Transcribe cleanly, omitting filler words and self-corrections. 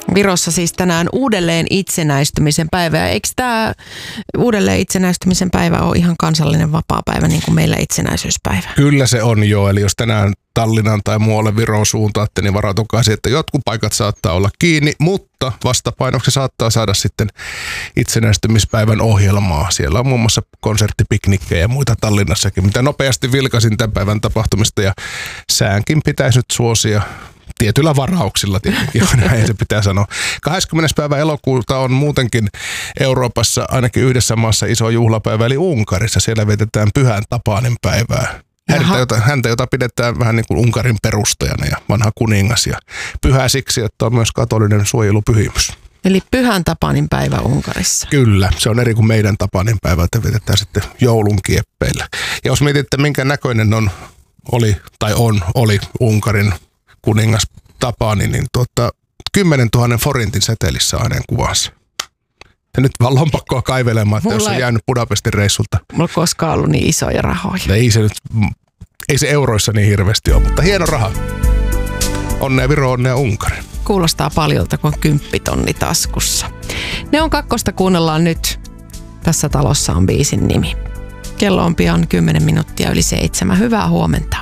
Virossa siis tänään uudelleen itsenäistymisen päivä. Eikö tämä uudelleen itsenäistymisen päivä ole ihan kansallinen vapaapäivä, niin kuin meillä itsenäisyyspäivä? Kyllä se on jo, eli jos tänään Tallinnan tai muualle Viroon suuntaatte, niin varautukaa siihen, että jotkut paikat saattaa olla kiinni, mutta vastapainoksi saattaa saada sitten itsenäistymispäivän ohjelmaa. Siellä on muun muassa konserttipiknikkejä ja muita Tallinnassakin, mitä nopeasti vilkasin tämän päivän tapahtumista, ja säänkin pitäisi nyt suosia. Tietyillä varauksilla tietenkin, näin se pitää sanoa. 20. päivä elokuuta on muutenkin Euroopassa ainakin yhdessä maassa iso juhlapäivä, eli Unkarissa. Siellä vietetään Pyhän Tapanin päivää. Häntä, jota pidetään vähän niin kuin Unkarin perustajana ja vanha kuningas. Ja pyhä siksi, että on myös katolinen suojelupyhimys. Eli Pyhän Tapanin päivä Unkarissa. Kyllä, se on eri kuin meidän Tapanin päivä, että vietetään sitten joulun kieppeillä. Ja jos mietitte, minkä näköinen oli Unkarin kuningas Tapani, niin 10 000 forintin setelissä on hänen kuvansa. Ja nyt vaan lompakkoa kaivelemaan, että jos on jäänyt Budapestin reissulta. Mulla koskaan ollut niin isoja rahoja. Ei se euroissa niin hirveästi ole, mutta hieno raha. Onnea Viro, onnea Unkari. Kuulostaa paljolta, kun on 10 000 taskussa. Ne on kakkosta, kuunnellaan nyt. Tässä talossa on biisin nimi. Kello on pian 10 minuuttia yli 7. Hyvää huomenta.